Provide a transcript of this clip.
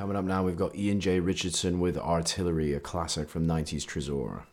Coming up now, we've got Ian J. Richardson with Artillery, a classic from 90s Tresor.